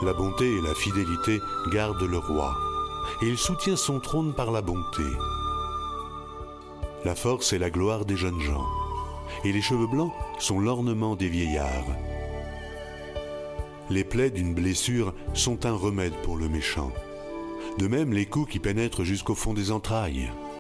La bonté et la fidélité gardent le roi, et il soutient son trône par la bonté. La force est la gloire des jeunes gens, et les cheveux blancs sont l'ornement des vieillards. Les plaies d'une blessure sont un remède pour le méchant. De même, les coups qui pénètrent jusqu'au fond des entrailles.